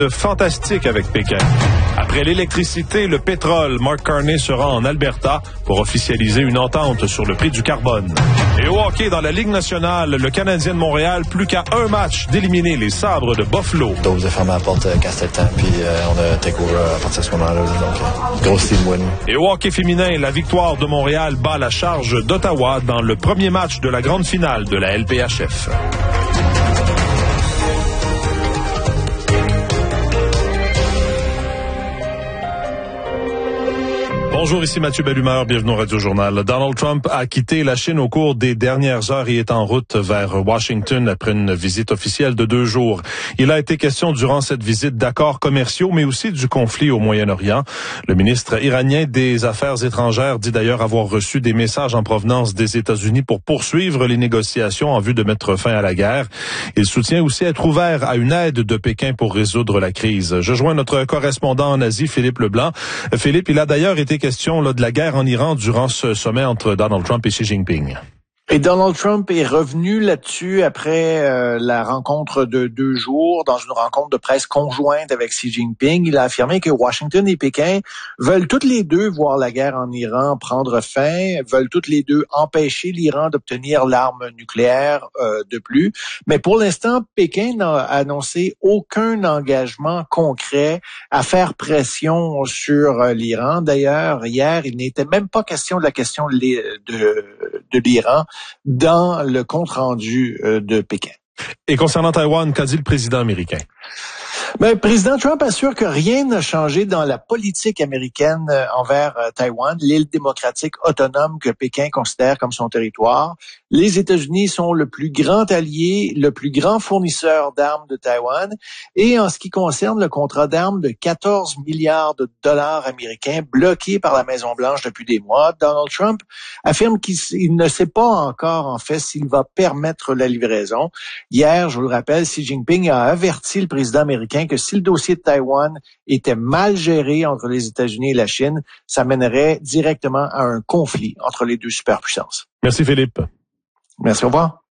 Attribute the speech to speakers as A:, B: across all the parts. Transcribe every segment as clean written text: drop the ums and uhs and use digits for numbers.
A: Fantastique avec Pékin. Après l'électricité, le pétrole, Mark Carney sera en Alberta pour officialiser une entente sur le prix du carbone. Et au hockey, dans la Ligue nationale, le Canadien de Montréal, plus qu'à un match d'éliminer les Sabres de Buffalo.
B: Dose de fermer la porte quand c'était le temps, puis on a take-over à partir de ce moment-là. Donc, grosse team win.
A: Et au hockey féminin, la victoire de Montréal bat la charge d'Ottawa dans le premier match de la grande finale de la LPHF. Bonjour, ici Mathieu Bellumeur, bienvenue au Radio Journal. Donald Trump a quitté la Chine au cours des dernières heures et est en route vers Washington après une visite officielle de 2 jours. Il a été question durant cette visite d'accords commerciaux, mais aussi du conflit au Moyen-Orient. Le ministre iranien des Affaires étrangères dit d'ailleurs avoir reçu des messages en provenance des États-Unis pour poursuivre les négociations en vue de mettre fin à la guerre. Il soutient aussi être ouvert à une aide de Pékin pour résoudre la crise. Je joins notre correspondant en Asie, Philippe Leblanc. Philippe, il a d'ailleurs été question de la guerre en Iran durant ce sommet entre Donald Trump et Xi Jinping.
C: Et Donald Trump est revenu là-dessus après la rencontre de 2 jours, dans une rencontre de presse conjointe avec Xi Jinping. Il a affirmé que Washington et Pékin veulent toutes les deux voir la guerre en Iran prendre fin, veulent toutes les deux empêcher l'Iran d'obtenir l'arme nucléaire de plus. Mais pour l'instant, Pékin n'a annoncé aucun engagement concret à faire pression sur l'Iran. D'ailleurs, hier, il n'était même pas question de la question de l'Iran dans le compte-rendu de Pékin.
A: Et concernant Taïwan, qu'a dit le président américain?
C: Le président Trump assure que rien n'a changé dans la politique américaine envers Taïwan, l'île démocratique autonome que Pékin considère comme son territoire. Les États-Unis sont le plus grand allié, le plus grand fournisseur d'armes de Taïwan. Et en ce qui concerne le contrat d'armes de 14 milliards de dollars américains bloqué par la Maison-Blanche depuis des mois, Donald Trump affirme qu'il ne sait pas encore, en fait, s'il va permettre la livraison. Hier, je vous le rappelle, Xi Jinping a averti le président américain que si le dossier de Taïwan était mal géré entre les États-Unis et la Chine, ça mènerait directement à un conflit entre les deux superpuissances.
A: Merci Philippe.
C: Merci, au revoir.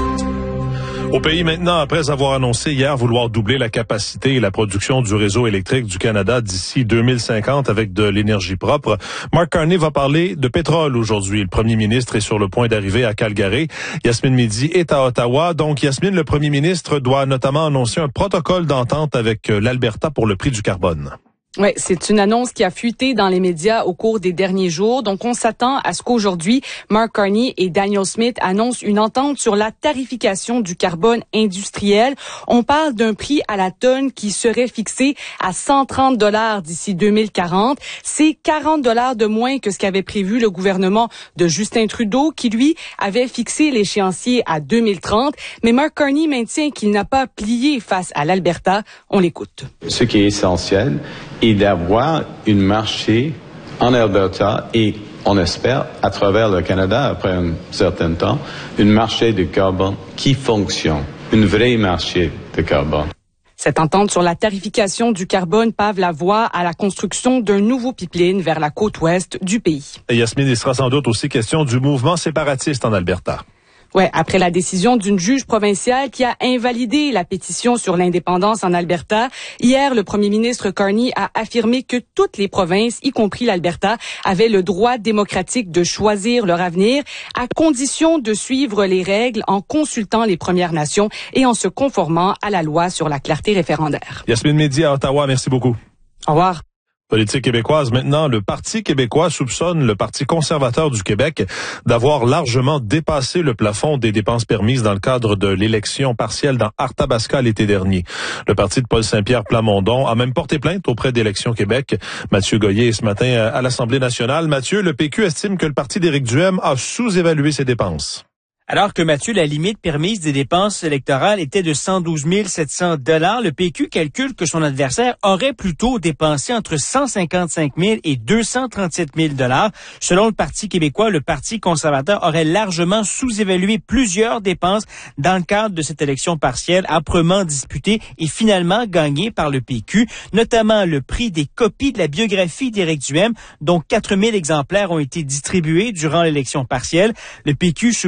A: Au pays maintenant, après avoir annoncé hier vouloir doubler la capacité et la production du réseau électrique du Canada d'ici 2050 avec de l'énergie propre, Mark Carney va parler de pétrole aujourd'hui. Le premier ministre est sur le point d'arriver à Calgary. Yasmine Midi est à Ottawa. Donc, Yasmine, le premier ministre doit notamment annoncer un protocole d'entente avec l'Alberta pour le prix du carbone.
D: Oui, c'est une annonce qui a fuité dans les médias au cours des derniers jours. Donc, on s'attend à ce qu'aujourd'hui, Mark Carney et Danielle Smith annoncent une entente sur la tarification du carbone industriel. On parle d'un prix à la tonne qui serait fixé à 130 $ d'ici 2040. C'est 40 $ de moins que ce qu'avait prévu le gouvernement de Justin Trudeau, qui, lui, avait fixé l'échéancier à 2030. Mais Mark Carney maintient qu'il n'a pas plié face à l'Alberta. On l'écoute.
E: Ce qui est essentiel est d'avoir un marché en Alberta et, on espère, à travers le Canada, après un certain temps, un marché de carbone qui fonctionne, un vrai marché de carbone.
D: Cette entente sur la tarification du carbone pave la voie à la construction d'un nouveau pipeline vers la côte ouest du pays.
A: Et Yasmine, il sera sans doute aussi question du mouvement séparatiste en Alberta.
D: Ouais, après la décision d'une juge provinciale qui a invalidé la pétition sur l'indépendance en Alberta, hier, le premier ministre Carney a affirmé que toutes les provinces, y compris l'Alberta, avaient le droit démocratique de choisir leur avenir, à condition de suivre les règles en consultant les Premières Nations et en se conformant à la loi sur la clarté référendaire.
A: Yasmine Midi à Ottawa, merci beaucoup.
D: Au revoir.
A: Politique québécoise maintenant, le Parti québécois soupçonne le Parti conservateur du Québec d'avoir largement dépassé le plafond des dépenses permises dans le cadre de l'élection partielle dans Arthabasca l'été dernier. Le parti de Paul Saint-Pierre Plamondon a même porté plainte auprès d'Élections Québec. Mathieu Goyer ce matin à l'Assemblée nationale. Mathieu, le PQ estime que le parti d'Éric Duhaime a sous-évalué ses dépenses.
F: Alors que, Mathieu, la limite permise des dépenses électorales était de 112 700 $, le PQ calcule que son adversaire aurait plutôt dépensé entre 155 000 et 237 000 $. Selon le Parti québécois, le Parti conservateur aurait largement sous-évalué plusieurs dépenses dans le cadre de cette élection partielle âprement disputée et finalement gagnée par le PQ, notamment le prix des copies de la biographie d'Éric Duhaime, dont 4 000 exemplaires ont été distribués durant l'élection partielle. Le PQ soupçonne aussi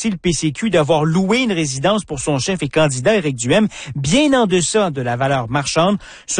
F: aussi le PCQ d'avoir loué une résidence pour son chef et candidat Éric Duhem, bien en deçà de la valeur marchande.